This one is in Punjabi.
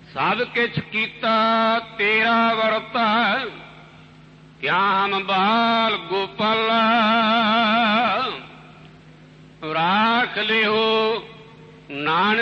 ਸਭ ਕਿਛ ਕੀਤਾ ਤੇਰਾ ਵਰਤਾ, ਕਿਆ ਹਮ ਬਾਲ ਗੋਪਾਲਾ। ਰਾਖ ਲਿਓ ਨਾਨਕ